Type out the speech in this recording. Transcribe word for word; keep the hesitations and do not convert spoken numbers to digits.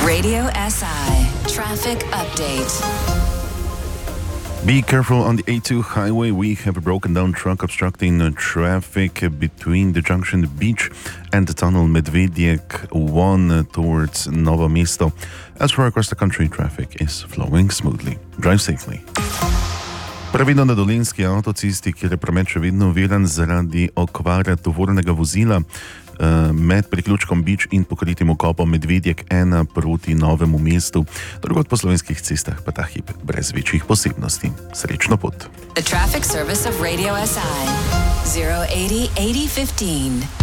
Radio S I Traffic Update. Be careful on the A two highway. We have a broken down truck obstructing uh, traffic between the junction Beach and the tunnel Medvedek one uh, towards Novo Mesto. Elsewhere across the country, traffic is flowing smoothly. Drive safely. Pravilno na dolenjski avtocesti, kjer je promet še vedno oviran zaradi okvare tovornega vozila med priključkom Beach in pokritim okopom Medvedek ena proti Novemu mestu. Drugod po slovenskih cestah pa ta hip brez večjih posebnosti. Srečno pot. The traffic service of Radio S I zero eighty eighty fifteen.